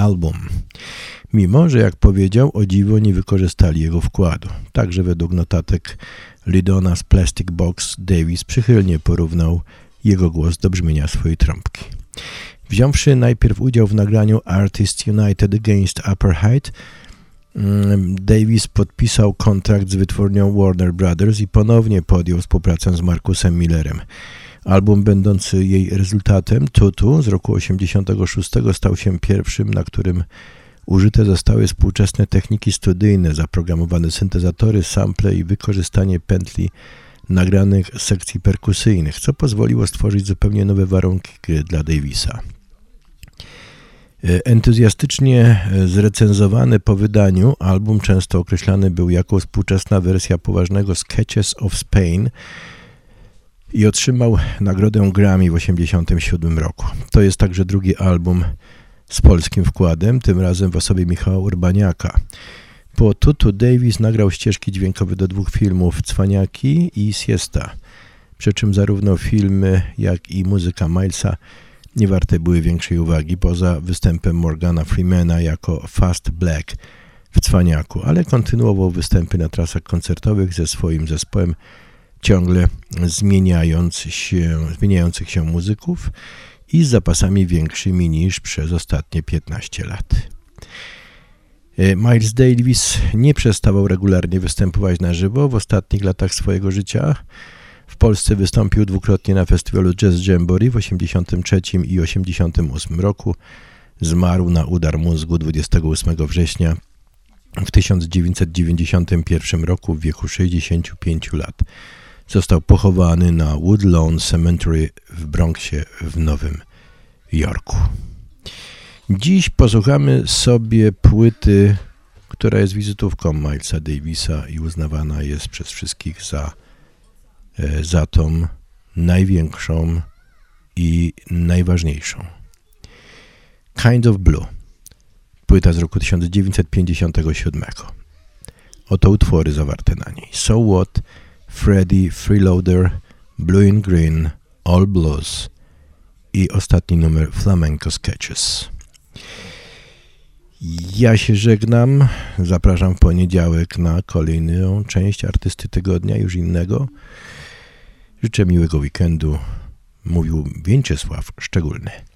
Album. Mimo, że jak powiedział, o dziwo nie wykorzystali jego wkładu. Także według notatek Lidona's Plastic Box Davis przychylnie porównał jego głos do brzmienia swojej trąbki. Wziąwszy najpierw udział w nagraniu Artists United Against Apartheid, Davis podpisał kontrakt z wytwórnią Warner Brothers i ponownie podjął współpracę z Marcusem Millerem. Album będący jej rezultatem, Tutu z roku 1986 stał się pierwszym, na którym użyte zostały współczesne techniki studyjne, zaprogramowane syntezatory, sample i wykorzystanie pętli nagranych sekcji perkusyjnych, co pozwoliło stworzyć zupełnie nowe warunki gry dla Davisa. Entuzjastycznie zrecenzowany po wydaniu, album często określany był jako współczesna wersja poważnego Sketches of Spain i otrzymał nagrodę Grammy w 1987 roku. To jest także drugi album z polskim wkładem, tym razem w osobie Michała Urbaniaka. Po Tutu Davis nagrał ścieżki dźwiękowe do 2 filmów Cwaniaki i Siesta, przy czym zarówno filmy, jak i muzyka Milesa nie warte były większej uwagi poza występem Morgana Freemana jako Fast Black w Cwaniaku, ale kontynuował występy na trasach koncertowych ze swoim zespołem ciągle zmieniających się muzyków i z zapasami większymi niż przez ostatnie 15 lat. Miles Davis nie przestawał regularnie występować na żywo w ostatnich latach swojego życia. W Polsce wystąpił dwukrotnie na festiwalu Jazz Jamboree w 1983 i 1988 roku. Zmarł na udar mózgu 28 września w 1991 roku w wieku 65 lat. Został pochowany na Woodlawn Cemetery w Bronxie w Nowym Jorku. Dziś posłuchamy sobie płyty, która jest wizytówką Milesa Davisa i uznawana jest przez wszystkich za tą największą i najważniejszą. Kind of Blue, płyta z roku 1957. Oto utwory zawarte na niej. So What, Freddie Freeloader, Blue and Green, All Blues i ostatni numer Flamenco Sketches. Ja się żegnam, zapraszam w poniedziałek na kolejną część Artysty Tygodnia, już innego. Życzę miłego weekendu, mówił Więczysław Szczególny.